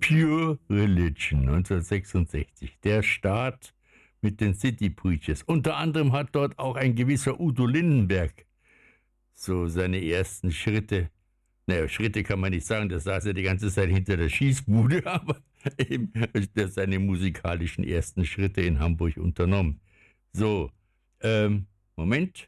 Pure Religion 1966. Der Start mit den City Preachers. Unter anderem hat dort auch ein gewisser Udo Lindenberg so seine ersten Schritte, naja, Schritte kann man nicht sagen, der saß ja die ganze Zeit hinter der Schießbude, aber eben seine musikalischen ersten Schritte in Hamburg unternommen. So, Moment.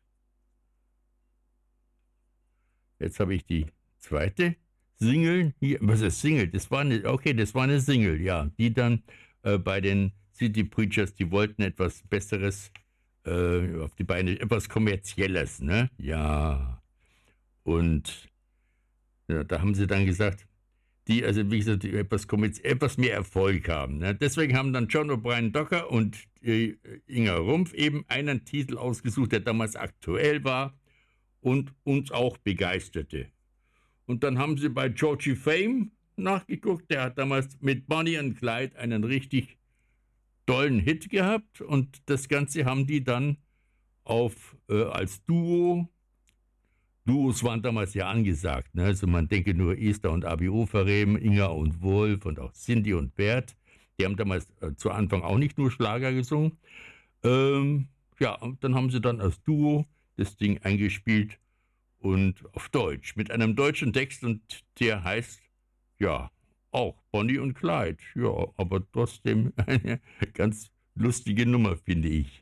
Jetzt habe ich die zweite Single. Hier, was ist Single? Das war eine Single, ja. Die dann bei den City Preachers, die wollten etwas Besseres auf die Beine, etwas Kommerzielles, ne? Ja. Und ja, da haben sie dann gesagt, die, also wie gesagt, etwas mehr Erfolg haben. Ne? Deswegen haben dann John O'Brien Docker und Inga Rumpf eben einen Titel ausgesucht, der damals aktuell war und uns auch begeisterte. Und dann haben sie bei Georgie Fame nachgeguckt, der hat damals mit Bonnie und Clyde einen richtig tollen Hit gehabt und das Ganze haben die dann als Duos waren damals ja angesagt, ne? Also man denke nur Esther und Abi Oferem, Inga und Wolf und auch Cindy und Bert, die haben damals zu Anfang auch nicht nur Schlager gesungen. Ja, und dann haben sie dann als Duo das Ding eingespielt und auf Deutsch, mit einem deutschen Text und der heißt, ja, auch Bonnie und Clyde. Ja, aber trotzdem eine ganz lustige Nummer, finde ich.